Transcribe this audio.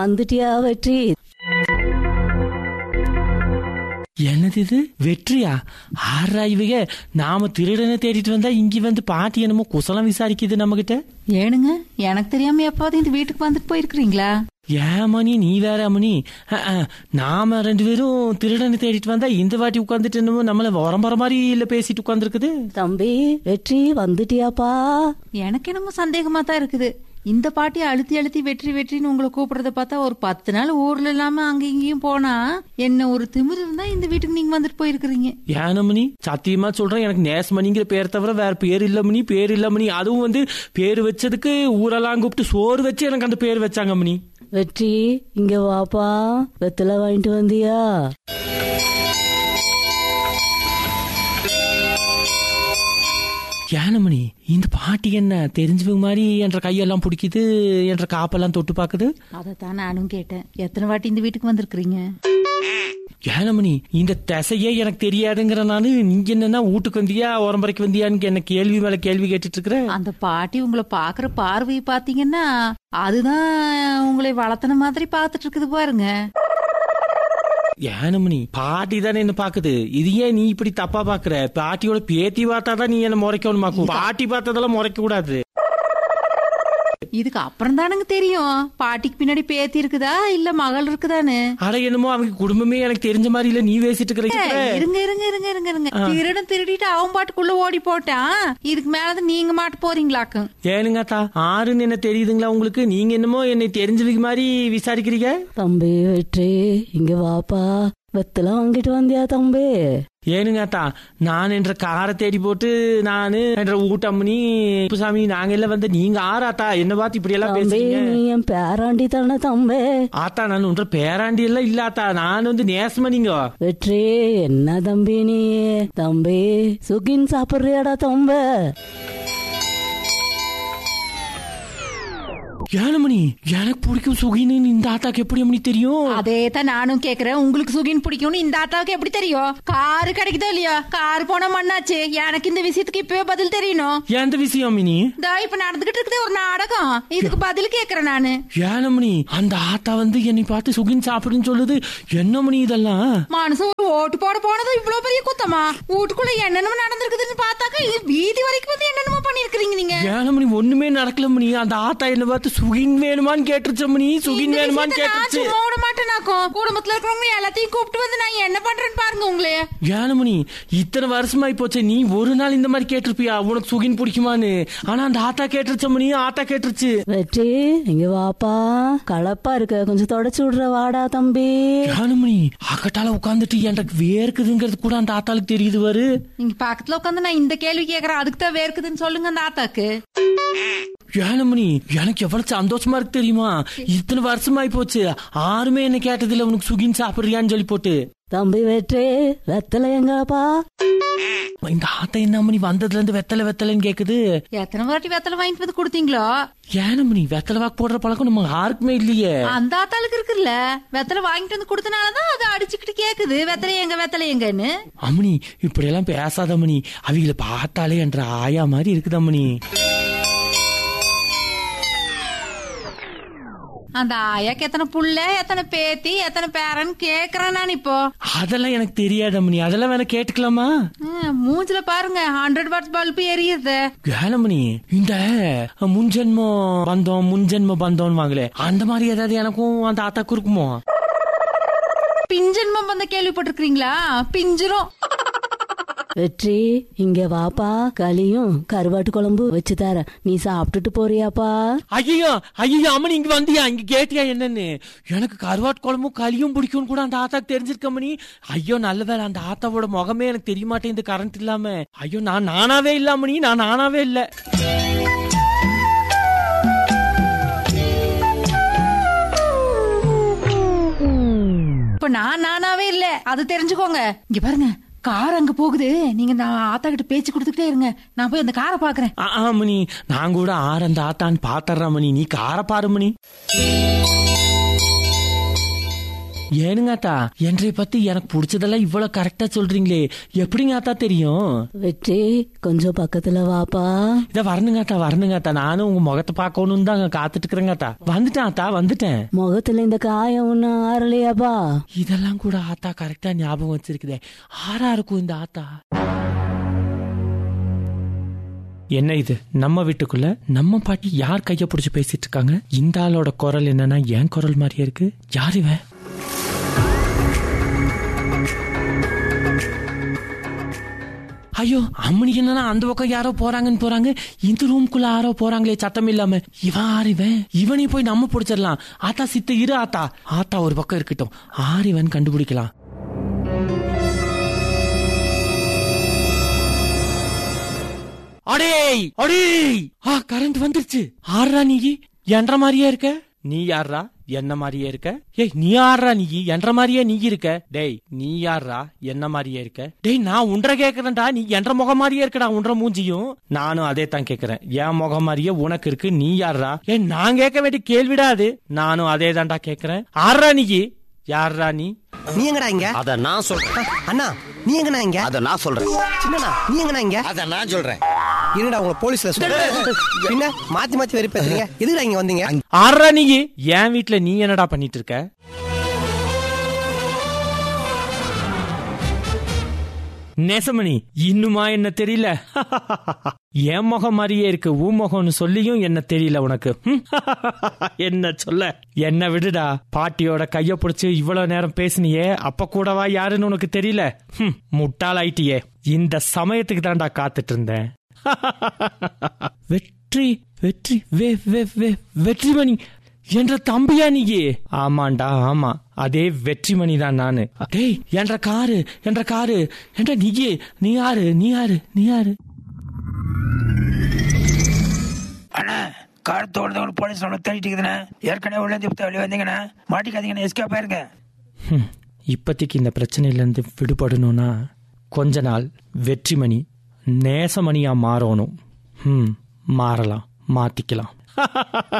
வந்துட்டியா வெற்றி? என்னது இது வெற்றியா? ஆறா இவங்க நாம திருடனை தேடிட்டு வந்தா இங்க வந்து பாட்டி என்னமோ குசலம் விசாரிக்குது நம்ம கிட்ட. ஏனுங்க, எனக்கு தெரியாம எப்பாவது இந்த வீட்டுக்கு வந்துட்டு போயிருக்கிறீங்களா? ஏமணி நீ வேற அம்மணி, நாம 2 பேரும் திருடனை தேடிட்டு வந்தா இந்த வாட்டி உட்காந்துட்டு என்னமோ நம்மள வரம்பர மாதிரி இல்ல பேசிட்டு உட்காந்துருக்குது. தம்பி வெற்றி வந்துட்டியாப்பா? எனக்கு என்னமோ சந்தேகமா தான் இருக்குது. இந்த பாட்டியை அழுத்தி அழுத்தி வெற்றி வெற்றின்னு உங்களை கூப்பிடுறத பார்த்தா ஒரு 10 நாள் ஊர்ல இல்லாம அங்க இங்கேயும் போனா என்ன ஒரு திமிரு இருந்தா இந்த வீட்டுக்கு நீங்க வந்துட்டு போயிருக்கிறீங்க. ஏனமணி சத்தியமா சொல்றேன், எனக்கு நேசமணிங்கிற பேர் தவிர வேற பேர் இல்லமணி, பேர் இல்லமணி. அதுவும் வந்து பேர் வச்சதுக்கு ஊரெல்லாம் கூப்பிட்டு சோறு வச்சு எனக்கு அந்த பேர் வச்சாங்க மணி. வெற்றி இங்க வாப்பா, வெத்தலை வாங்கிட்டு வந்தியா? ஏனமணி இந்த பாட்டி என்ன தெரிஞ்சவங்க மாதிரி என்ற கையெல்லாம் பிடிக்குது, என்ற காப்பெல்லாம் தொட்டு பாக்குது. அதத்தான் நானும் கேட்டேன், எத்தனை வாட்டி இந்த வீட்டுக்கு வந்திருக்கிறீங்க? ஏனமணி இந்த திசையே எனக்கு தெரியாதுங்கிற நானு, நீங்க என்னன்னா வீட்டுக்கு வந்தியா உரம்பரைக்கு வந்தியான்னு என்ன கேள்வி மேல கேள்வி கேட்டுட்டு இருக்கிற. அந்த பாட்டி உங்களை பாக்குற பார்வையை பாத்தீங்கன்னா அதுதான் உங்களை வளர்த்தன மாதிரி பாத்துட்டு இருக்குது பாருங்க. ஏனமணி பாட்டி தானே என்ன பாக்குது, இது ஏன் நீ இப்படி தப்பா பாக்குற? பாட்டியோட பேத்தி பார்த்தாதான் நீ என்ன முறைக்கணும், பாட்டி பார்த்ததெல்லாம் முறைக்க கூடாது. இதுக்கு அப்புறம் தானுங்க தெரியும் பாட்டிக்கு பின்னாடி பேத்தி இருக்குதா இல்ல மகள் இருக்குதான்னு. அட என்னமோ அவங்க குடும்பமே எனக்கு தெரிஞ்ச மாதிரி இல்ல நீ பேசிட்டு இருக்கிற. இருங்க இருங்க இருங்க இருங்க இருங்க, திருடன் திருடிட்டு அவன் பாட்டுக்குள்ள ஓடி போட்டான், இதுக்கு மேலதான் நீங்க மாட்டு போறீங்களாக்கும். ஏனுங்கத்தா ஆறுன்னு என்ன தெரியுதுங்களா உங்களுக்கு? நீங்க என்னமோ என்னை தெரிஞ்சதுக்கு மாதிரி விசாரிக்கிறீங்க. தம்பி வெற்றி இங்க வாப்பா, வெத்தலை வாங்கிட்டு வந்தியா தம்பி? ஏனுங்கத்தா நான் என்ற காரை தேடி போட்டு நானு என்ற ஊட்டம்மனி சாமி நாங்க எல்லாம் வந்து நீங்க ஆறாத்தா என்ன பார்த்து இப்படி எல்லாம் பேசுறீங்க? நீ என் பேராண்டி தானே தம்பி? ஆத்தா நான் ஒன்ற பேராண்டி எல்லாம் இல்லாத்தா, நான் வந்து நேசமணிங்க. வெற்றி என்ன தம்பி நீ? தம்பி சுகின் சாப்பிடுறியாடா தம்பி? ஏனமணி எனக்கு பிடிக்கும் சுகின்னு இந்த ஆத்தாக்கு எப்படி அம்மனி தெரியும்? அதே தான் நானும் கேக்குறேன், உங்களுக்கு சுகின் பிடிக்கும்னு இந்த ஆத்தாவுக்கு எப்படி தெரியும்? காரு கிடைக்குதோ இல்லையா, கார் போன மண்ணாச்சு. எனக்கு இந்த விஷயத்துக்கு இப்பவே பதில் தெரியணும். எந்த விஷயம் அம்மினி? இப்ப நடந்துகிட்டு இருக்குது ஒரு நாடகம், இதுக்கு பதில் கேக்குறேன் நானு. ஏனமணி அந்த ஆத்தா வந்து என்னை பார்த்து சுகின் சாப்பிடுன்னு சொல்லுது, என்னமணி இதெல்லாம்? மனுஷன் ஒரு ஓட்டு போட போனது இவ்வளவு பெரிய குத்தமா? வீட்டுக்குள்ள என்னென்னமோ நடந்திருக்குதுன்னு பார்த்தாக்கா இது வீதி வரைக்கும் வந்து என்னென்னமோ பண்ணிருக்கீங்க நீங்க. ஏனமணி ஒண்ணுமே நடக்கல மணி, அந்த ஆத்தா என்ன பார்த்து சுகின் வேணுமான்னு கேட்டுருச்சமணி, சுகின் வேணுமான்னு கேட்டுருச்சு. ஓட மாட்டேனாக்கும், குடும்பத்துல இருக்கிறவங்க எல்லாத்தையும் கூப்பிட்டு வந்து நான் என்ன பண்றேன்னு பாருங்க உங்களே. ஏனமணி இத்தனை வருஷமாயி போச்சு, நீ ஒரு நாள் இந்த மாதிரி கேட்டிருப்பியா உனக்கு சுகின் பிடிக்குமான்னு? ஆனா அந்த ஆத்தா கேட்டுருச்சமணி, ஆத்தா கேட்டுருச்சு. வெற்றி இங்க வாப்பா, கலப்பா இருக்க, கொஞ்சம் தொடச்சு விடுற வாடா தம்பி. ஏனமணி அக்கட்டால உட்காந்துட்டு எனக்கு வேர்க்குதுங்கிறது கூட அந்த ஆத்தாளுக்கு தெரியுது பாரு. இங்க பக்கத்துல உட்காந்து நான் இந்த கேள்வி கேக்குறேன், அதுக்கு தான் வேர்க்குதுன்னு சொல்லுங்க அந்த ஆத்தாக்கு. ஏனமணி எனக்கு எவ்வளவு சந்தோஷமா இருக்கு தெரியுமா? இத்தனை வருஷமாயி போச்சு, யாருமே என்ன கேட்டதில்ல உனக்கு சுகின் சாப்பிடுறியான்னு சொல்லி போட்டு. தம்பி வெற்றி வெத்தலை எங்கப்பா? இந்த ஆத்தா என்ன மணி வந்ததுல இருந்து வெத்தலை வெத்தலைன்னு கேக்குது. எத்தனை வாட்டி வெத்தலை வாங்கிட்டு வந்து கொடுத்தீங்களோ? ஏனமணி வெத்தலை வாக்கு போடுற பழக்கம் நம்ம யாருக்குமே இல்லையே. அந்த ஆத்தாளுக்கு இருக்குல்ல, வெத்தலை வாங்கிட்டு வந்து கொடுத்தனாலதான் அது அடிச்சுக்கிட்டு கேக்குது வெத்தலை எங்க வெத்தலை எங்கன்னு. அம்மனி இப்படி எல்லாம் பேசாத மணி, அவங்கள பார்த்தாலே என்ற ஆயா மாதிரி இருக்குது அம்மனி. அந்த ஆயாக்கு எத்தனை புள்ள எத்தனை பேத்தி எத்தனை பேரன் கேக்குறேன் நான் இப்போ. அதெல்லாம் எனக்கு தெரியாது அம்மனி, அதெல்லாம் வேணா கேட்டுக்கலாமா? மூஞ்சில பாருங்க 100 வாட்ஸ் பல்பு எரியுது. ஏனமணி இந்த முன்ஜென்ம பந்தம் வாங்கல அந்த மாதிரி ஏதாவது எனக்கும் அந்த ஆத்தாக்கு இருக்குமோ? பிஞ்சன்மம் வந்த கேள்விப்பட்டிருக்கீங்களா? பிஞ்சிரும். வெற்றி இங்க வாப்பா, களியும் கருவாட்டு குழம்பு வச்சு தர, நீ சாப்பிட்டுட்டு போறியாப்பா? ஐயோ ஐயோ அம்மனி இங்க வந்தியா, இங்க கேட்டியா என்னன்னு? எனக்கு கருவாட்டு குழம்பும் களியும் பிடிக்கும் கூட அந்த ஆத்தாக்கு தெரிஞ்சிருக்க மணி. ஐயோ நல்ல வேலை, அந்த ஆத்தாவோட முகமே எனக்கு தெரிய மாட்டேங்குது கரண்ட் இல்லாம. ஐயோ நானாவே இல்ல மணி, நான் நானாவே இல்ல. இப்ப நானாவே இல்ல, அது தெரிஞ்சுக்கோங்க. இங்க பாருங்க, கார் அங்க போகுது, நீங்க நான் ஆத்தா கிட்ட பேச்சு கொடுத்துக்கிட்டே இருங்க, நான் போய் அந்த காரை பாக்குறேன். மணி நான் கூட அந்த ஆத்தான்னு பாத்துறேன் மணி, நீ காரை பாரு மணி. ஏனுங்க ஆத்தா, என்னை பத்தி எனக்கு பிடிச்சதெல்லாம் இவ்வளவு கரெக்டா சொல்றீங்களே, எப்படிங்க ஆத்தா தெரியும்? வெற்றி கொஞ்சம் பக்கத்துல வாப்பா. இத வரணுங்க ஆத்தா, நானும் உங்க முகத்தை பார்க்கணும்னு தான் காத்துட்டு இருக்கிறேங்க ஆத்தா. வந்துட்டேன் ஆத்தா, வந்துட்டேன். முகத்துல இந்த காயம் ஒன்னும் ஆறலையாப்பா? இதெல்லாம் கூட ஆத்தா கரெக்டா ஞாபகம் வச்சிருக்குதே. ஆறா இருக்கும் இந்த ஆத்தா. என்ன இது, நம்ம வீட்டுக்குள்ள நம்ம பாட்டி யார் கைய பிடிச்சு பேசிட்டு இருக்காங்க? இந்த ஆளோட குரல் என்னன்னா என் குரல் மாதிரியே இருக்கு. யார் இவன்? ஐயோ, அம்மனி என்னன்னா அந்த பக்கம் யாரோ போறாங்க, இந்த ரூம்குள்ள யாரோ போறாங்களே சத்தம் இல்லாம. இவன் ஆறிவன், இவனையும் போய் நம்ம பிடிச்சிடலாம். ஆத்தா சித்த இரு ஆத்தா ஒரு பக்கம் இருக்கட்டும், ஆறிவன் கண்டுபிடிக்கலாம். கரண்ட் வந்துருச்சு. ஆறா நீ என்ற மாதிரியே இருக்க? நீ யாரா என்ன மாதிரியே இருக்க? ஏய் நீ யாரா நீ என்ற மாதிரியே நீ இருக்க? டேய் நீ யாரா என்ன மாதிரியே இருக்க? டேய் நான் உன்ற கேக்குறேன்டா, நீ என்ற முகம் மாதிரியே இருக்கடா உன்ற மூஞ்சியும். நானும் அதே தான் கேக்குறேன், என் முகம் மாதிரியே உனக்கு இருக்கு. நீ யாரா? ஏய் நான் கேட்க வேண்டிய கேள்விடாது. நானும் அதே தான்டா கேக்குறேன். ஆறா நீ யாரா? நீ எங்கடா இங்க? அத நான் சொல்றேன். அண்ணா நீ எங்கடா இங்க? அத நான் சொல்றேன். சின்னண்ணா நீ எங்கடா இங்க? அத நான் சொல்றேன். என்னடா உங்க போலீஸ்ல சொல்றேன். பின்ன மாத்தி வெரி பேசுறீங்க. எதுக்குடா இங்க வந்தீங்க? ஆறா நீ என் வீட்ல நீ என்னடா பண்ணிட்டு இருக்க? நேசமணி இன்னுமா என்ன தெரியல? என் முகம் மாதிரியே இருக்கு, ஊ முகம்னு சொல்லியும் என்ன தெரியல உனக்கு? என்ன சொல்ல? என்ன விடுடா, பாட்டியோட கைய பிடிச்சு இவ்வளவு நேரம் பேசினியே, அப்ப கூடவா யாருன்னு உனக்கு தெரியல? முட்டாள் ஆயிட்டியே. இந்த சமயத்துக்கு தான்டா காத்துட்டு இருந்தேன். வெற்றி வெற்றி வெற்றிமணி என்ற தம்பியா நீ? ஆமாண்டா ஆமா, அதே வெற்றிமணி தான் நானு. டேய் என்ற காரு என்ற நீ யாரு? அண்ணா கார் தோடுதவங்க போலீஸ் தேடிட்டு இருக்குதுண்ணா. ஏற்கனவே உள்ள வெளியே வந்தீங்கண்ணா, மாட்டிக்காதீங்கண்ணா, எஸ்கேப் ஆயிருங்க. இப்பத்திக்கு இந்த பிரச்சனையில விடுபடணும்னா கொஞ்ச நாள் வெற்றிமணி நேசமணியா மாறணும். மாறலாம், மாத்திக்கலாம்.